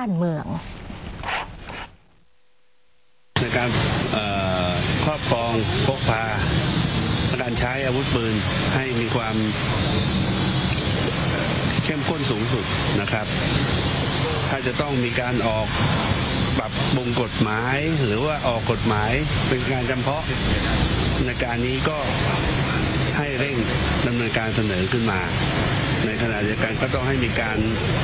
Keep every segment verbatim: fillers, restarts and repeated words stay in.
านเมืองในการครอบครองพกพาการใช้อาวุธปืนให้มีความเข้มข้นสูงสุดนะครับถ้าจะต้องมีการออกปรับปรุงกฎหมายหรือว่าออกกฎหมายเป็นการจำเพาะในการนี้ก็ให้เร่งดำเนินการเสนอขึ้นมาในขณะเดียวกันก็ต้องให้มีการ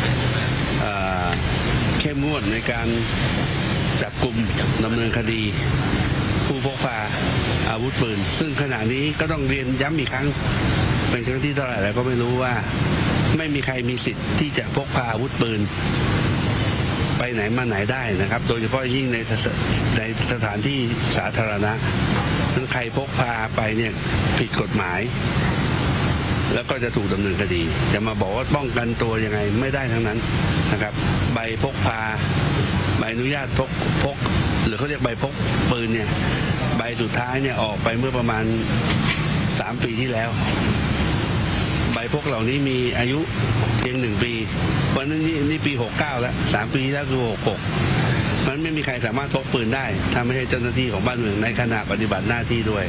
เข้มงวดในการจับกุมดำเนินคดีผู้พกพาอาวุธปืนซึ่งขณะนี้ก็ต้องเรียนย้ำอีกครั้งเป็นครั้งที่เท่าไหร่แล้วก็ไม่รู้ว่าไม่มีใครมีสิทธิ์ที่จะพกพาอาวุธปืนไปไหนมาไหนได้นะครับโดยเฉพาะยิ่งในในสถานที่สาธารณะถ้าใครพกพาไปเนี่ยผิดกฎหมายแล้วก็จะถูกดำเนินคดีจะมาบอกว่าป้องกันตัวยังไงไม่ได้ทั้งนั้นนะครับใบพกพาใบอนุญาตพกพกหรือเขาเรียกใบพกปืนเนี่ยใบสุดท้ายเนี่ยออกไปเมื่อประมาณสามปีที่แล้วใบพกเหล่านี้มีอายุเพียงหนึ่งปีวันนั้นนี่นี่ปีหกเก้าแล้วสามปีแล้วคือหกหกมันไม่มีใครสามารถพกปืนได้ถ้าไม่ใช่เจ้าหน้าที่ของบ้านเมืองในขณะปฏิบัติหน้าที่ด้วย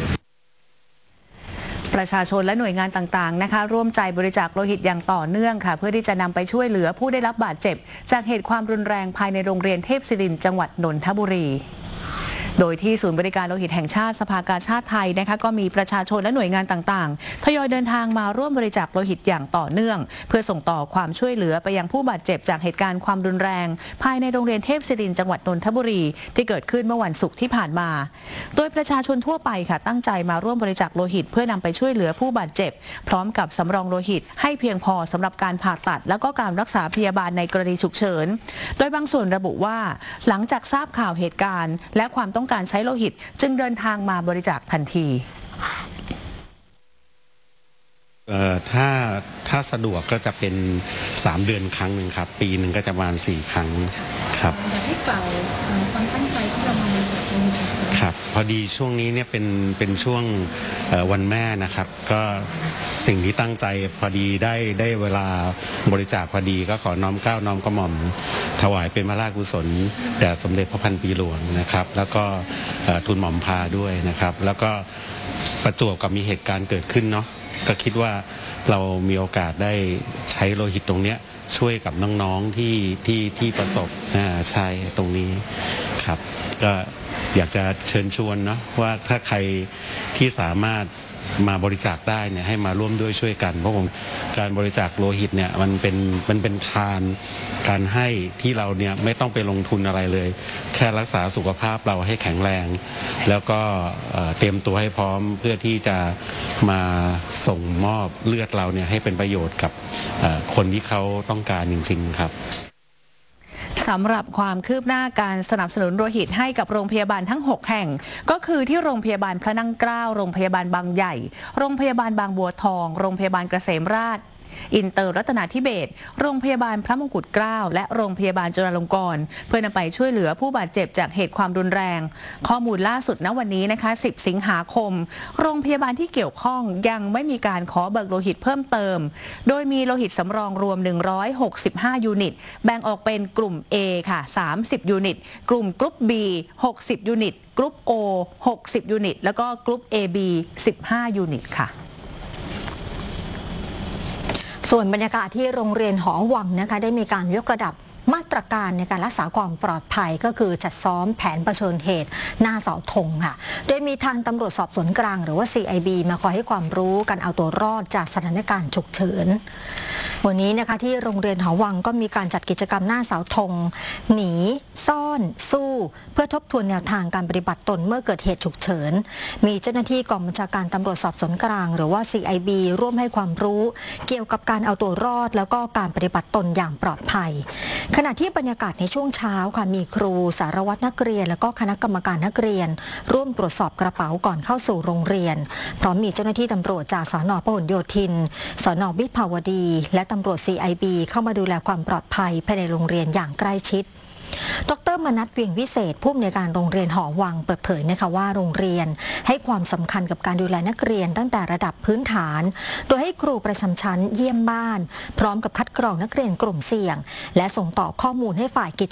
ประชาชนและหน่วยงานต่างๆนะคะร่วมใจบริจาคโลหิตอย่างต่อเนื่องค่ะเพื่อที่จะนำไปช่วยเหลือผู้ได้รับบาดเจ็บจากเหตุความรุนแรงภายในโรงเรียนเทพศิรินทร์จังหวัดนนทบุรีโดยที่ศูนย์บริการโลหิตแห่งชาติสภากาชาติไทยนะคะก็มีประชาชนและหน่วยงานต่างๆทยอยเดินทางมาร่วมบริจาคโลหิตอย่างต่อเนื่องเพื่อส่งต่อความช่วยเหลือไปยังผู้บาดเจ็บจากเหตุการณ์ความรุนแรงภายในโรงเรียนเทพศิรินทร์จังหวัดนนทบุรีที่เกิดขึ้นเมื่อวันศุกร์ที่ผ่านมาโดยประชาชนทั่วไปค่ะตั้งใจมาร่วมบริจาคโลหิตเพื่อนำไปช่วยเหลือผู้บาดเจ็บพร้อมกับสำรองโลหิตให้เพียงพอสำหรับการผ่าตัดแล้วก็การรักษาพยาบาลในกรณีฉุกเฉินโดยบางส่วนระบุว่าหลังจากทราบข่าวเหตุการณ์และความต้องการใช้โลหิตจึงเดินทางมาบริจาคทันทีเอ่อถ้าถ้าสะดวกก็จะเป็นสามเดือนครั้งหนึ่งครับปีหนึ่งก็จะประมาณสี่ครั้งครับอยากให้กล่าวความตั้งใจที่เรามาบริจาคโลหิตครับพอดีช่วงนี้เนี่ยเป็นเป็นช่วงวันแม่นะครับก็สิ่งที่ตั้งใจพอดีได้ได้เวลาบริจาคพอดีก็ขอน้อมเกล้าน้อมกระหม่อมถวายเป็นพระราชกุศลแด่สมเด็จพระพันปีหลวงนะครับแล้วก็ทูลหม่อมพาด้วยนะครับแล้วก็ประจวบกับมีเหตุการณ์เกิดขึ้นเนาะก็คิดว่าเรามีโอกาสได้ใช้โลหิตตรงเนี้ยช่วยกับน้องๆที่ที่ที่ประสบใช่ตรงนี้ครับก็อยากจะเชิญชวนเนาะว่าถ้าใครที่สามารถมาบริจาคได้เนี่ยให้มาร่วมด้วยช่วยกันเพราะผมการบริจาคโลหิตเนี่ยมันเป็นมันเป็นทานการให้ที่เราเนี่ยไม่ต้องไปลงทุนอะไรเลยแค่รักษาสุขภาพเราให้แข็งแรงแล้วก็เตรียมตัวให้พร้อมเพื่อที่จะมาส่งมอบเลือดเราเนี่ยให้เป็นประโยชน์กับคนที่เขาต้องการจริงๆครับสำหรับความคืบหน้าการสนับสนุนโลหิตให้กับโรงพยาบาลทั้งหกแห่งก็คือที่โรงพยาบาลพระนั่งเกล้าโรงพยาบาลบางใหญ่โรงพยาบาลบางบัวทองโรงพยาบาลเกษมราษฎร์อินเตอร์รัตนาธิเบศรโรงพยาบาลพระมงกุฎเกล้าและโรงพยาบาลจุฬาลงกรณ์เพื่อนำไปช่วยเหลือผู้บาดเจ็บจากเหตุความรุนแรงข้อมูลล่าสุดณวันนี้นะคะสิบสิงหาคมโรงพยาบาลที่เกี่ยวข้องยังไม่มีการขอเบิกโลหิตเพิ่มเติมโดยมีโลหิตสำรองรวมหนึ่งร้อยหกสิบห้ายูนิตแบ่งออกเป็นกลุ่ม A ค่ะสามสิบยูนิตกลุ่มกรุ๊ป B หกสิบยูนิตกรุ๊ป O หกสิบยูนิตแล้วก็กรุ๊ป เอ บี สิบห้ายูนิตค่ะส่วนบรรยากาศที่โรงเรียนหอวังนะคะได้มีการยกระดับมาตรการในการรักษาความปลอดภัยก็คือจัดซ้อมแผนเผชิญเหตุหน้าเสาธงค่ะโดยมีทางตำรวจสอบสวนกลางหรือว่า ซี ไอ บี มาคอยให้ความรู้การเอาตัวรอดจากสถานการณ์ฉุกเฉินวันนี้นะคะที่โรงเรียนหอวังก็มีการจัดกิจกรรมหน้าเสาธงหนีซ่อนสู้เพื่อทบทวนแนวทางการปฏิบัติตนเมื่อเกิดเหตุฉุกเฉินมีเจ้าหน้าที่กองบัญชาการตำรวจสอบสวนกลางหรือว่า ซี ไอ บี ร่วมให้ความรู้เกี่ยวกับการเอาตัวรอดแล้วก็การปฏิบัติตนอย่างปลอดภัยขณะที่บรรยากาศในช่วงเช้าค่ะมีครูสารวัตรนักเรียนและก็คณะกรรมการนักเรียนร่วมตรวจสอบกระเป๋าก่อนเข้าสู่โรงเรียนพร้อมมีเจ้าหน้าที่ตำรวจจากสน.พหลโยธินสน.วิภาวดีและตำรวจ ซี ไอ บี เข้ามาดูแลความปลอดภัยภายในโรงเรียนอย่างใกล้ชิดดร.มนัส เวียงวิเศษผู้อำนวยการโรงเรียนหอวังเปิดเผยนะคะว่าโรงเรียนให้ความสำคัญกับการดูแลนักเรียนตั้งแต่ระดับพื้นฐานโดยให้ครูประจำชั้นเยี่ยมบ้านพร้อมกับคัดกรองนักเรียนกลุ่มเสี่ยงและส่งต่อข้อมูลให้ฝ่ายกิ